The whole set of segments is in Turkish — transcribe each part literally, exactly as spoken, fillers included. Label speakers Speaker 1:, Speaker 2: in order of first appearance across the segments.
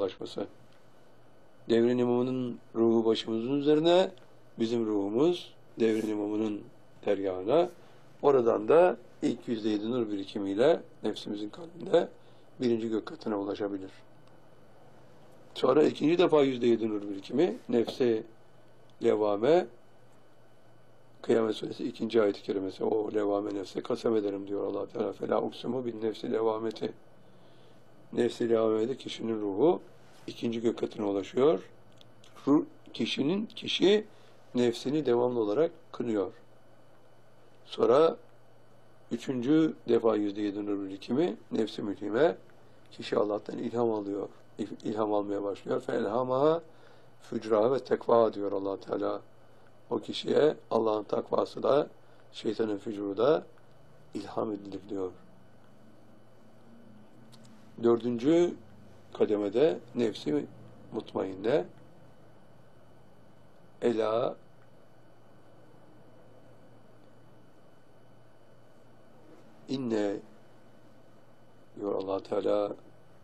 Speaker 1: ulaşması. Devrin imamının ruhu başımızın üzerine, bizim ruhumuz devrin imamının dergahına. Oradan da ilk yüzde yedi nur birikimiyle nefsimizin kalbinde birinci gök katına ulaşabilir. Sonra ikinci defa yüzde yedi nur birikimi nefse levame, Kıyamet Suresi ikinci ayet-i kerimesi, o levame nefse kasem ederim diyor Allah Teala. Fela uksumu bin nefsi levameti. Nefsi levamede kişinin ruhu ikinci gök katına ulaşıyor. Ruh, kişinin, kişi nefsini devamlı olarak kınıyor. Sonra üçüncü defa yüzde yedi nur birikimi nefsi mülhime, kişi Allah'tan ilham alıyor. İlham almaya başlıyor. Felhamaha fücraha ve tekva diyor Allah Teala. O kişiye Allah'ın takvası da, şeytanın fücuru da ilham edilir diyor. Dördüncü kademede nefsi mutmainne, ela inne diyor Allah Teala,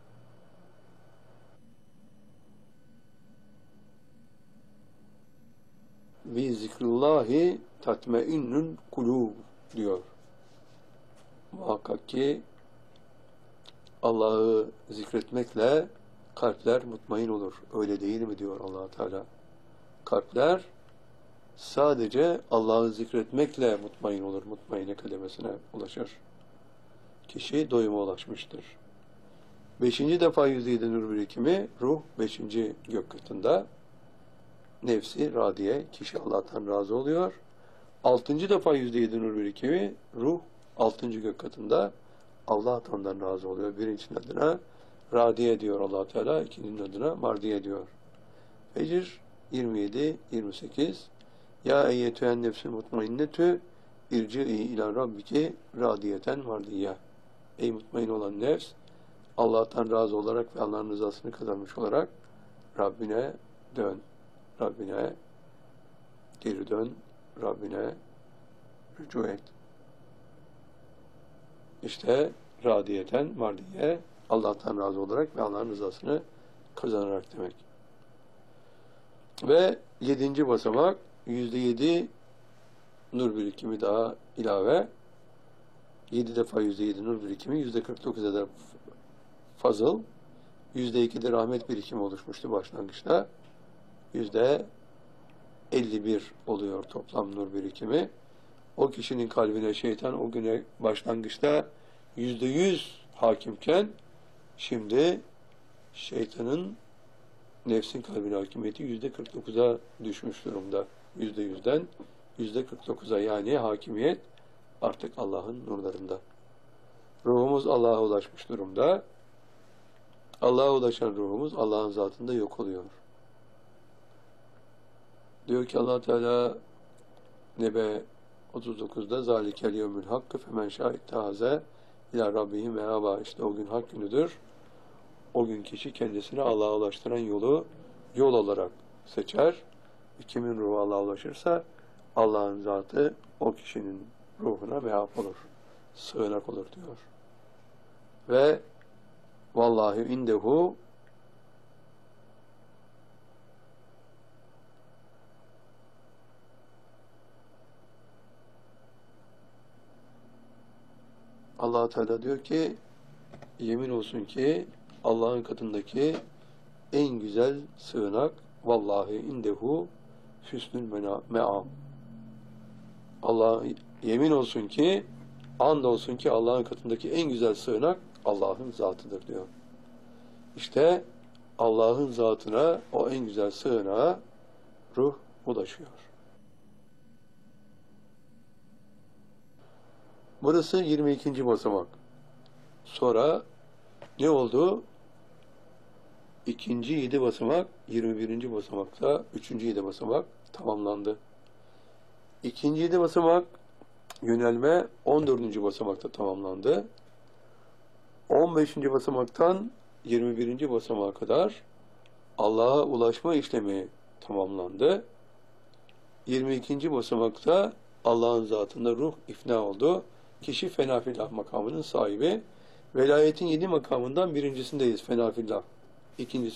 Speaker 1: ve zikrullahi tatmeinnul kulub diyor. Muhakkak ki Allah'ı zikretmekle kalpler mutmain olur. Öyle değil mi diyor Allah Teala. Kalpler sadece Allah'ı zikretmekle mutmain olur. Mutmaine kademesine ulaşır. Kişi doyuma ulaşmıştır. Beşinci defa yüzde yedi nur birikimi ruh beşinci gök katında. Nefsi radiye, kişi Allah'tan razı oluyor. Altıncı defa yüzde yedi nur birikimi ruh altıncı gök katında Allah ondan razı oluyor. Birincinin adına radiye diyor Allah Teala, ikincinin adına mardiye diyor. Fecr yirmi yedi yirmi sekiz. Ya eyyetühen nefsül mutmainnetü irci'i ila rabbiki radiyeten mardiye. Ey mutmain olan nefs, Allah'tan razı olarak ve Allah'ın rızasını kazanmış olarak Rabbine dön. Rabbine geri dön. Rabbine rücu et. İşte radiyeten mardiye, Allah'tan razı olarak ve Allah'ın rızasını kazanarak demek. Ve yedinci basamak yüzde yedi nur birikimi daha ilave. Yedi defa yüzde yedi nur birikimi yüzde kırk dokuz eder fazıl. Yüzde iki de rahmet birikimi oluşmuştu başlangıçta. Yüzde elli bir oluyor toplam nur birikimi. O kişinin kalbine şeytan o güne başlangıçta yüzde yüz hakimken şimdi şeytanın nefsin kalbine hakimiyeti yüzde kırk dokuza düşmüş durumda. Yüzde yüzden yüzde kırk dokuza, yani hakimiyet artık Allah'ın nurlarında. Ruhumuz Allah'a ulaşmış durumda. Allah'a ulaşan ruhumuz Allah'ın zatında yok oluyor. Diyor ki Allah Teala Nebe otuz dokuzda zalikel yevmül hakkı femen şahit taze ila rabbihi merhaba. İşte o gün hak günüdür. O gün kişi kendisini Allah'a ulaştıran yolu yol olarak seçer. Kimin ruhu Allah'a ulaşırsa Allah'ın zatı o kişinin ruhuna mehap olur. Sığınak olur diyor. Ve vallahi indehu Allah Teala diyor ki, yemin olsun ki Allah'ın katındaki en güzel sığınak vallahi indehu hüsnül me'am. Allah yemin olsun ki, and olsun ki Allah'ın katındaki en güzel sığınak Allah'ın zatıdır diyor. İşte Allah'ın zatına, o en güzel sığınağa ruh ulaşıyor. Burası yirmi ikinci basamak. Sonra ne oldu? İkinci yedi basamak, yirmi birinci basamakta üçüncü yedi basamak tamamlandı. İkinci yedi basamak yönelme on dördüncü basamakta tamamlandı. on beşinci basamaktan yirmi birinci basamağa kadar Allah'a ulaşma işlemi tamamlandı. yirmi ikinci basamakta Allah'ın zatında ruh ifna oldu. Kişi fenafillah makamının sahibi. Velayetin yedi makamından birincisindeyiz, fenafillah. İkincisi